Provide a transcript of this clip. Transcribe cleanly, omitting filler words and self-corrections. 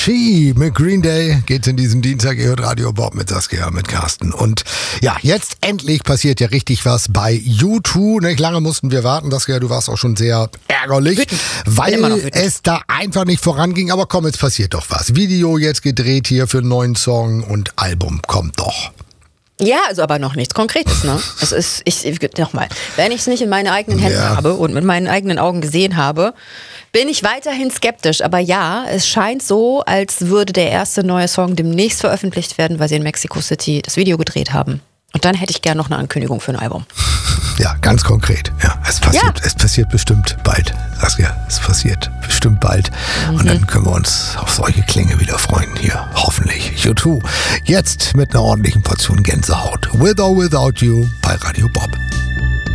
She mit Green Day geht's in diesem Dienstag. Ihr hört Radio Bob mit Saskia, mit Carsten. Und ja, jetzt endlich passiert ja richtig was bei U2. Nicht lange mussten wir warten, Saskia, du warst auch schon sehr ärgerlich, weil es da einfach nicht voranging. Aber komm, jetzt passiert doch was. Video jetzt gedreht hier für einen neuen Song und Album kommt doch. Ja, also aber noch nichts Konkretes, ne? Es ist, nochmal, wenn ich es nicht in meinen eigenen Händen habe und mit meinen eigenen Augen gesehen habe, bin ich weiterhin skeptisch. Aber ja, es scheint so, als würde der erste neue Song demnächst veröffentlicht werden, weil sie in Mexico City das Video gedreht haben. Und dann hätte ich gerne noch eine Ankündigung für ein Album. Ja, ganz konkret. Ja, es passiert bestimmt bald, Saskia. Es passiert bestimmt bald. Und dann können wir uns auf solche Klänge wieder freuen hier. Hoffentlich. U2. Jetzt mit einer ordentlichen Portion Gänsehaut. With or Without You bei Radio Bob.